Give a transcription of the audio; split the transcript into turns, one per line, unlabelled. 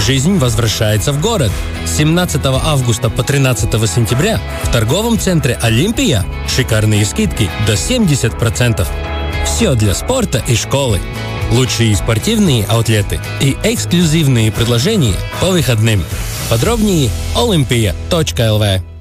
Жизнь возвращается в город. С 17 августа по 13 сентября в торговом центре «Олимпия» шикарные скидки до 70%. Все для спорта и школы. Лучшие спортивные аутлеты и эксклюзивные предложения по выходным. Подробнее olympia.lv.